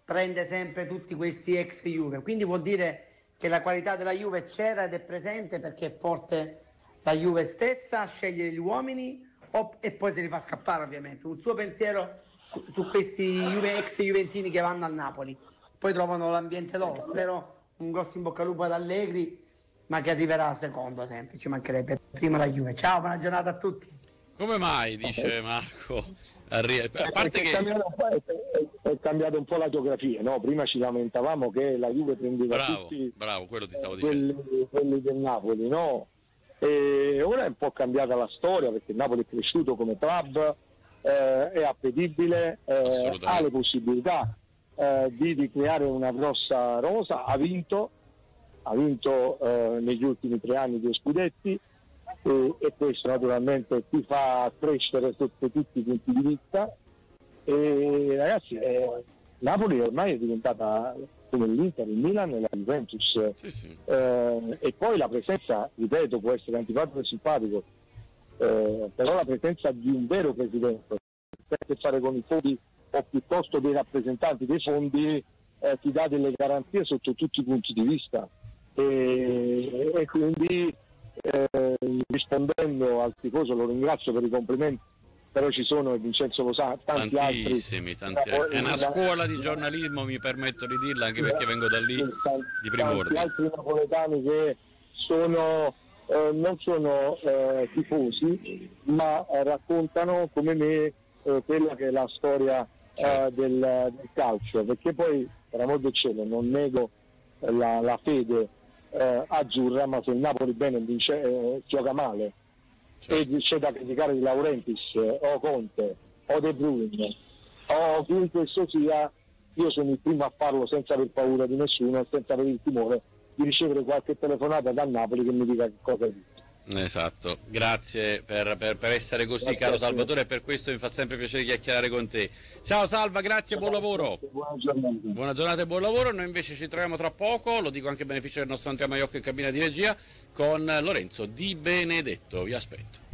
prende sempre tutti questi ex Juve, quindi vuol dire che la qualità della Juve c'era ed è presente perché è forte la Juve stessa a scegliere gli uomini e poi se li fa scappare ovviamente. Un suo pensiero su questi ex Juventini che vanno al Napoli, poi trovano l'ambiente loro. Spero un grosso in bocca al lupo ad Allegri, ma che arriverà secondo sempre, ci mancherebbe, prima la Juve. Ciao, buona giornata a tutti. Come mai, dice Marco, a parte che è cambiata un po' la geografia, no? Prima ci lamentavamo che la Juve prendeva tutti quello ti stavo dicendo. quelli del Napoli, no? E ora è un po' cambiata la storia perché il Napoli è cresciuto come club, è appetibile, ha le possibilità di creare una grossa rosa, ha vinto negli ultimi 3 anni 2 scudetti e questo naturalmente ti fa crescere sotto tutti i punti di vista e ragazzi Napoli ormai è diventata come l'Inter, il Milan e la Juventus. Sì. E poi la presenza, ripeto, può essere antipatico e simpatico, però la presenza di un vero presidente che ha a che fare con i fondi o piuttosto dei rappresentanti dei fondi ti dà delle garanzie sotto tutti i punti di vista e quindi rispondendo al tifoso, lo ringrazio per i complimenti, però ci sono, e Vincenzo lo sa, tanti altri. È una scuola di giornalismo, mi permetto di dirla, anche perché vengo da lì di prim'ordine. Tanti altri napoletani che non sono tifosi, ma raccontano come me quella che è la storia del calcio, perché poi per amor del cielo non nego la fede azzurra, ma se il Napoli bene gioca male, certo, e c'è da criticare di Laurentiis o Conte o De Bruyne o chiunque esso sia, io sono il primo a farlo senza aver paura di nessuno e senza avere il timore di ricevere qualche telefonata dal Napoli che mi dica che cosa è. Esatto, grazie per essere così, grazie, caro Salvatore, e per questo mi fa sempre piacere chiacchierare con te. Ciao Salva, grazie, buon lavoro. Buona giornata e buon lavoro. Noi invece ci troviamo tra poco, lo dico anche a beneficio del nostro Andrea Maiocco in cabina di regia, con Lorenzo Di Benedetto. Vi aspetto.